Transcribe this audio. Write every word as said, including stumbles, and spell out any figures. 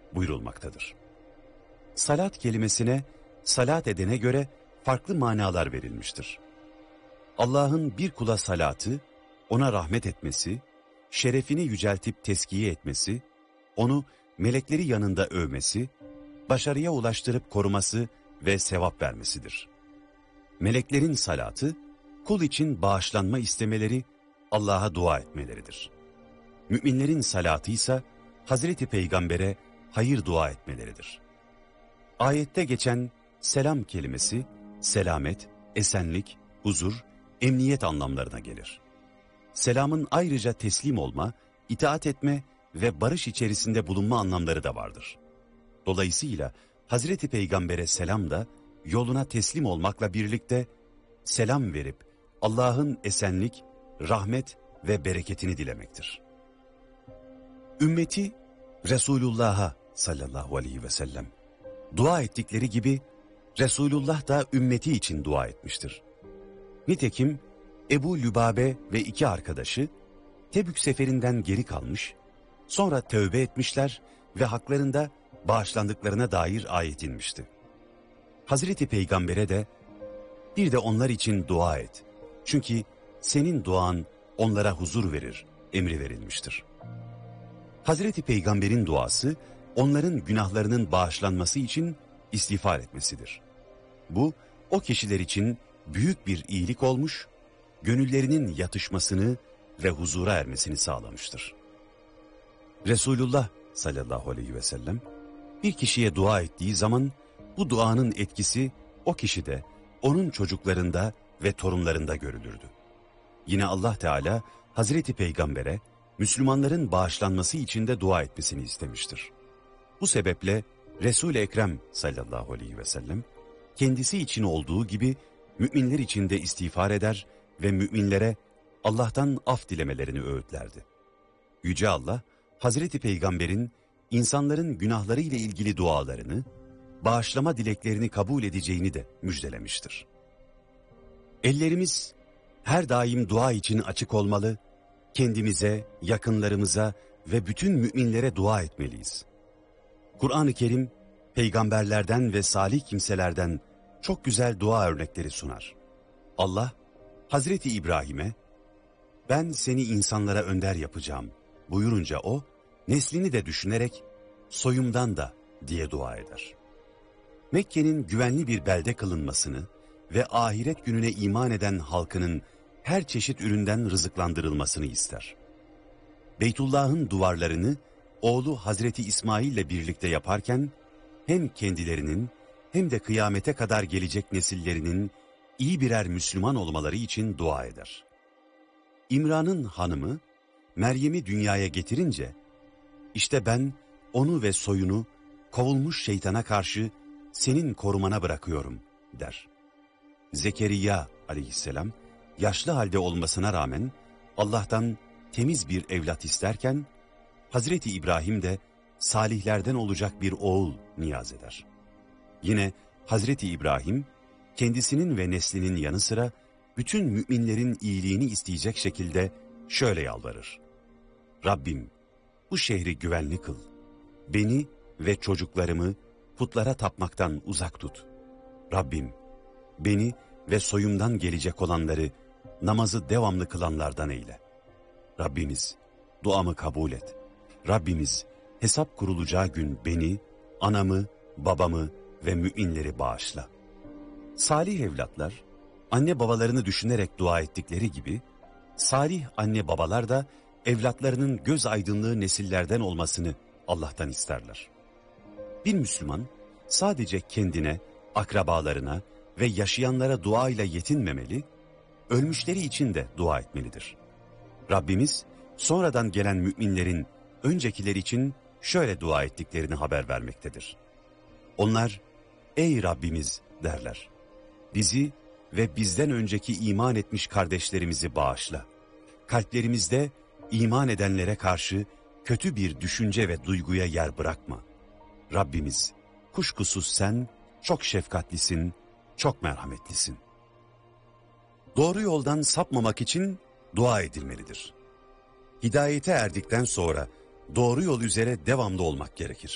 buyurulmaktadır. Salat kelimesine salat edene göre farklı manalar verilmiştir. Allah'ın bir kula salatı, ona rahmet etmesi, şerefini yüceltip teskiye etmesi, onu melekleri yanında övmesi, başarıya ulaştırıp koruması ve sevap vermesidir. Meleklerin salatı, kul için bağışlanma istemeleri, Allah'a dua etmeleridir. Müminlerin salatı ise Hazreti Peygamber'e hayır dua etmeleridir. Ayette geçen selam kelimesi, selamet, esenlik, huzur, emniyet anlamlarına gelir. Selamın ayrıca teslim olma, itaat etme ve barış içerisinde bulunma anlamları da vardır. Dolayısıyla Hazreti Peygamber'e selam da yoluna teslim olmakla birlikte selam verip Allah'ın esenlik, rahmet ve bereketini dilemektir. Ümmeti Resulullah'a sallallahu aleyhi ve sellem dua ettikleri gibi Resulullah da ümmeti için dua etmiştir. Nitekim Ebu Lübabe ve iki arkadaşı Tebük seferinden geri kalmış, sonra tövbe etmişler ve haklarında bağışlandıklarına dair ayet inmişti. Hazreti Peygamber'e de bir de onlar için dua et. Çünkü senin duan onlara huzur verir emri verilmiştir. Hazreti Peygamber'in duası onların günahlarının bağışlanması için istiğfar etmesidir. Bu o kişiler için büyük bir iyilik olmuş, gönüllerinin yatışmasını ve huzura ermesini sağlamıştır. Resulullah sallallahu aleyhi ve sellem bir kişiye dua ettiği zaman bu duanın etkisi o kişide, onun çocuklarında ve torunlarında görülürdü. Yine Allah Teala Hazreti Peygamber'e Müslümanların bağışlanması için de dua etmesini istemiştir. Bu sebeple Resul-i Ekrem sallallahu aleyhi ve sellem kendisi için olduğu gibi müminler için de istiğfar eder ve müminlere Allah'tan af dilemelerini öğütlerdi. Yüce Allah, Hazreti Peygamber'in insanların günahları ile ilgili dualarını, bağışlama dileklerini kabul edeceğini de müjdelemiştir. Ellerimiz her daim dua için açık olmalı, kendimize, yakınlarımıza ve bütün müminlere dua etmeliyiz. Kur'an-ı Kerim, peygamberlerden ve salih kimselerden çok güzel dua örnekleri sunar. Allah, Hazreti İbrahim'e, ben seni insanlara önder yapacağım buyurunca o, neslini de düşünerek, soyumdan da diye dua eder. Mekke'nin güvenli bir belde kılınmasını ve ahiret gününe iman eden halkının her çeşit üründen rızıklandırılmasını ister. Beytullah'ın duvarlarını oğlu Hazreti İsmail ile birlikte yaparken, hem kendilerinin hem de kıyamete kadar gelecek nesillerinin iyi birer Müslüman olmaları için dua eder. İmran'ın hanımı Meryem'i dünyaya getirince, işte ben onu ve soyunu kovulmuş şeytana karşı senin korumana bırakıyorum der. Zekeriya aleyhisselam yaşlı halde olmasına rağmen Allah'tan temiz bir evlat isterken, Hazreti İbrahim de salihlerden olacak bir oğul niyaz eder. Yine Hazreti İbrahim kendisinin ve neslinin yanı sıra bütün müminlerin iyiliğini isteyecek şekilde şöyle yalvarır. Rabbim bu şehri güvenli kıl. Beni ve çocuklarımı putlara tapmaktan uzak tut. Rabbim beni ve soyumdan gelecek olanları namazı devamlı kılanlardan eyle. Rabbimiz duamı kabul et. Rabbimiz hesap kurulacağı gün beni, anamı, babamı ve müminleri bağışla. Salih evlatlar, anne babalarını düşünerek dua ettikleri gibi, salih anne babalar da evlatlarının göz aydınlığı nesillerden olmasını Allah'tan isterler. Bir Müslüman sadece kendine, akrabalarına ve yaşayanlara dua ile yetinmemeli, ölmüşleri için de dua etmelidir. Rabbimiz sonradan gelen müminlerin öncekiler için şöyle dua ettiklerini haber vermektedir. Onlar, ey Rabbimiz derler, bizi ve bizden önceki iman etmiş kardeşlerimizi bağışla. Kalplerimizde iman edenlere karşı kötü bir düşünce ve duyguya yer bırakma. Rabbimiz, kuşkusuz sen çok şefkatlisin, çok merhametlisin. Doğru yoldan sapmamak için dua edilmelidir. Hidayete erdikten sonra doğru yol üzere devamlı olmak gerekir.